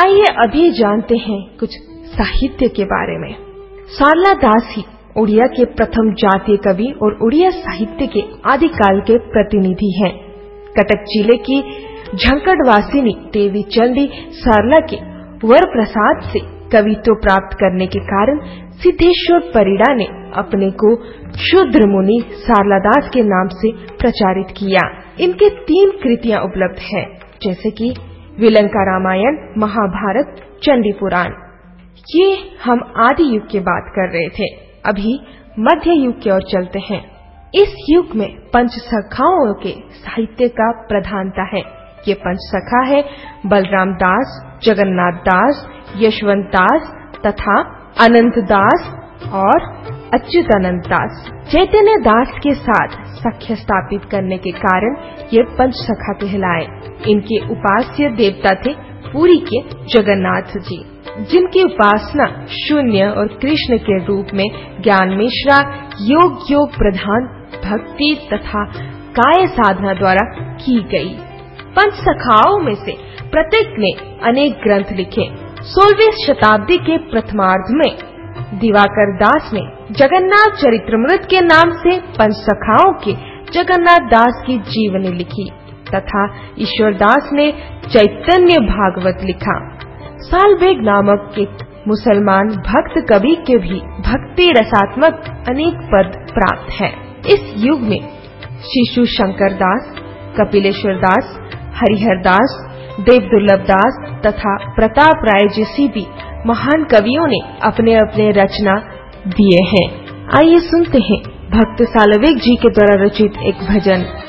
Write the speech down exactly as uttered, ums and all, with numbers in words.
आइए अभी जानते हैं कुछ साहित्य के बारे में। सारला दास ही उड़िया के प्रथम जातीय कवि और उड़िया साहित्य के आदिकाल के प्रतिनिधि हैं। कटक जिले की झंकड़वासिनी देवी चंदी सारला के वर प्रसाद से कवित्व प्राप्त करने के कारण सिद्धेश्वर परिड़ा ने अपने को शूद्र मुनि सारलादास के नाम से प्रचारित किया। इनके तीन कृतियां उपलब्ध हैं, जैसे कि विलंका रामायण, महाभारत, चंडी पुराण। ये हम आदि युग की बात कर रहे थे। अभी मध्य युग की ओर चलते हैं। इस युग में पंच सखाओं के साहित्य का प्रधानता है। ये पंच सखा है बलराम दास, जगन्नाथ दास, यशवंत दास तथा अनंत दास और अच्युतानंद दास। चैतन्य दास के साथ सख्य स्थापित करने के कारण ये पंच सखा कहलाए। इनके उपास्य देवता थे पुरी के जगन्नाथ जी, जिनकी उपासना शून्य और कृष्ण के रूप में ज्ञान मिश्रा योग योग प्रधान भक्ति तथा काय साधना द्वारा की गई। पंच सखाओं में से प्रत्येक ने अनेक ग्रंथ लिखे। सोलहवीं शताब्दी के प्रथमार्ध में दिवाकर दास ने जगन्नाथ चरित्रमृत के नाम से पंच सखाओं के जगन्नाथ दास की जीवनी लिखी तथा ईश्वर दास ने चैतन्य भागवत लिखा। सालबेग नामक एक मुसलमान भक्त कवि के भी भक्ति रसात्मक अनेक पद प्राप्त हैं। इस युग में शिशु शंकर दास, कपिलेश्वर दास, हरिहर दास, देवदुर्लभ दास तथा प्रताप राय जैसी भी महान कवियों ने अपने अपने रचना दिए हैं। आइए सुनते हैं भक्त सालवेग जी के द्वारा रचित एक भजन।